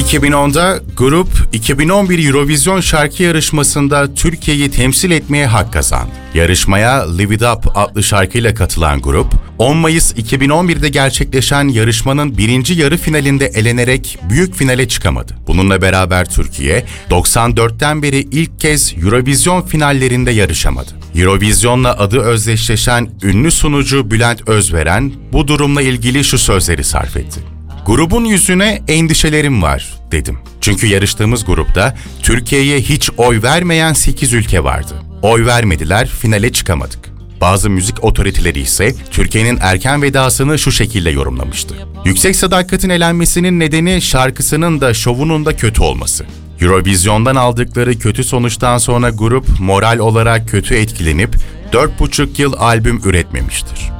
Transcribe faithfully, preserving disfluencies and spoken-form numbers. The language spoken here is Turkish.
iki bin onda grup iki bin on bir Eurovision şarkı yarışmasında Türkiye'yi temsil etmeye hak kazandı. Yarışmaya Live It Up adlı şarkıyla katılan grup, on Mayıs iki bin on birde gerçekleşen yarışmanın birinci yarı finalinde elenerek büyük finale çıkamadı. Bununla beraber Türkiye, doksan dörtten beri ilk kez Eurovision finallerinde yarışamadı. Eurovision'la adı özdeşleşen ünlü sunucu Bülent Özveren bu durumla ilgili şu sözleri sarf etti. "Grubun yüzüne endişelerim var," dedim. Çünkü yarıştığımız grupta Türkiye'ye hiç oy vermeyen sekiz ülke vardı. Oy vermediler, finale çıkamadık. Bazı müzik otoriteleri ise Türkiye'nin erken vedasını şu şekilde yorumlamıştı. Yüksek Sadakat'in elenmesinin nedeni şarkısının da şovunun da kötü olması. Eurovision'dan aldıkları kötü sonuçtan sonra grup moral olarak kötü etkilenip dört buçuk yıl albüm üretmemiştir.